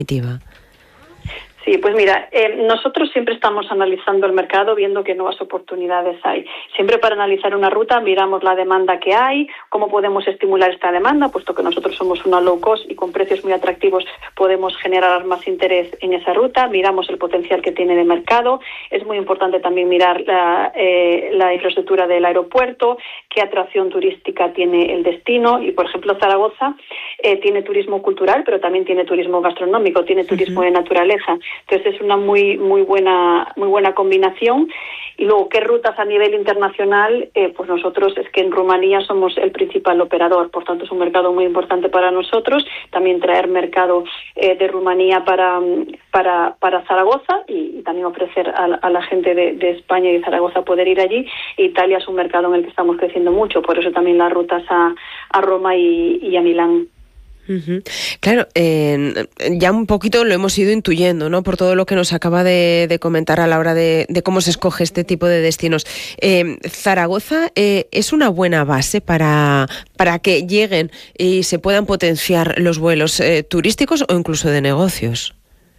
definitiva? Sí, pues mira, nosotros siempre estamos analizando el mercado, viendo qué nuevas oportunidades hay. Siempre para analizar una ruta miramos la demanda que hay, cómo podemos estimular esta demanda, puesto que nosotros somos una low cost y con precios muy atractivos podemos generar más interés en esa ruta, miramos el potencial que tiene de mercado. Es muy importante también mirar la infraestructura del aeropuerto, qué atracción turística tiene el destino y, por ejemplo, Zaragoza tiene turismo cultural, pero también tiene turismo gastronómico, tiene turismo de naturaleza. Entonces es una muy buena combinación. Y luego, ¿qué rutas a nivel internacional? Pues nosotros es que en Rumanía somos el principal operador, por tanto es un mercado muy importante para nosotros. También traer mercado de Rumanía para Zaragoza y también ofrecer a la gente de España y de Zaragoza poder ir allí. Italia es un mercado en el que estamos creciendo mucho, por eso también las rutas a Roma y a Milán. Claro, ya un poquito lo hemos ido intuyendo, ¿no? Por todo lo que nos acaba de comentar a la hora de cómo se escoge este tipo de destinos. Zaragoza es una buena base para que lleguen y se puedan potenciar los vuelos turísticos o incluso de negocios.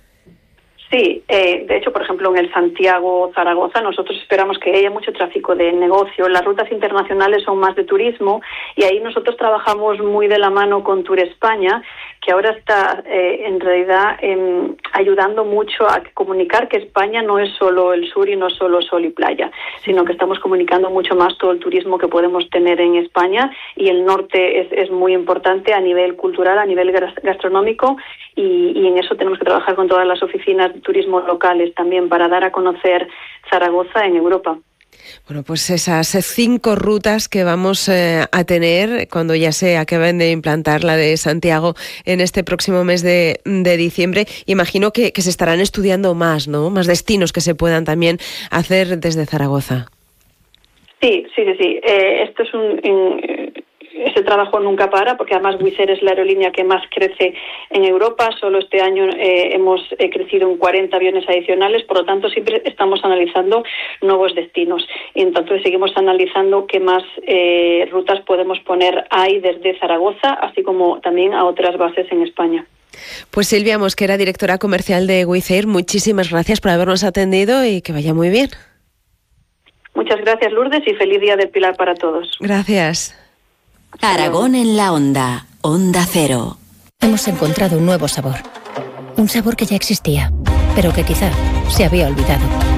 Sí, de hecho, por ejemplo, en el Santiago-Zaragoza nosotros esperamos que haya mucho tráfico de negocio. Las rutas internacionales son más de turismo y ahí nosotros trabajamos muy de la mano con Tour España, que ahora está en realidad ayudando mucho a comunicar que España no es solo el sur y no solo sol y playa, sino que estamos comunicando mucho más todo el turismo que podemos tener en España, y el norte es muy importante a nivel cultural, a nivel gastronómico, y en eso tenemos que trabajar con todas las oficinas de turismo locales también para dar a conocer Zaragoza en Europa. Bueno, pues esas 5 rutas que vamos a tener cuando ya se acaben de implantar la de Santiago en este próximo mes de diciembre, imagino que se estarán estudiando más, ¿no? Más destinos que se puedan también hacer desde Zaragoza. Sí. Esto es ese trabajo nunca para, porque además Wizz Air es la aerolínea que más crece en Europa. Solo este año hemos crecido en 40 aviones adicionales, por lo tanto siempre estamos analizando nuevos destinos. Y entonces seguimos analizando qué más rutas podemos poner ahí desde Zaragoza, así como también a otras bases en España. Pues Silvia Mosquera, directora comercial de Wizz Air, muchísimas gracias por habernos atendido y que vaya muy bien. Muchas gracias, Lourdes, y feliz Día del Pilar para todos. Gracias. Aragón en la Onda, Onda Cero. Hemos encontrado un nuevo sabor. Un sabor que ya existía, pero que quizá se había olvidado.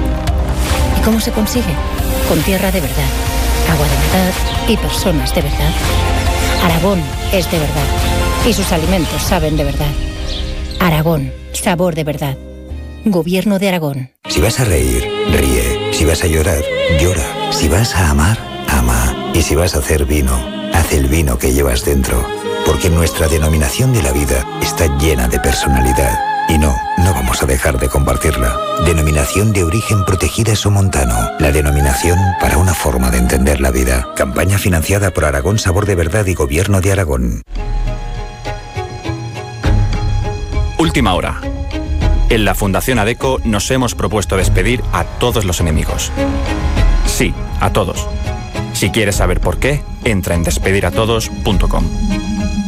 ¿Y cómo se consigue? Con tierra de verdad, agua de verdad y personas de verdad. Aragón es de verdad y sus alimentos saben de verdad. Aragón, sabor de verdad. Gobierno de Aragón. Si vas a reír, ríe. Si vas a llorar, llora. Si vas a amar, ama. Y si vas a hacer vino, haz el vino que llevas dentro. Porque nuestra denominación de la vida está llena de personalidad. Y no vamos a dejar de compartirla. Denominación de origen protegida Somontano. La denominación para una forma de entender la vida. Campaña financiada por Aragón Sabor de Verdad y Gobierno de Aragón. Última hora. En la Fundación ADECO nos hemos propuesto despedir a todos los enemigos. Sí, a todos. Si quieres saber por qué, entra en despediratodos.com.